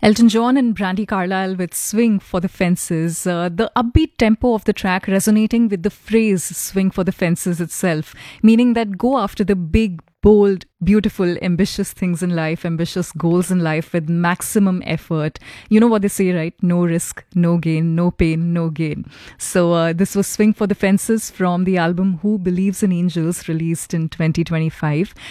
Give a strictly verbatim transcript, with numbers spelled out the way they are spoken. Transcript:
Elton John and Brandy Carlisle with Swing for the Fences. Uh, the upbeat tempo of the track resonating with the phrase swing for the fences itself, meaning that go after the big, bold, beautiful, ambitious things in life, ambitious goals in life with maximum effort. You know what they say, right? No risk, no gain, no pain, no gain. So uh, this was Swing for the Fences from the album Who Believes in Angels, released in twenty twenty-five.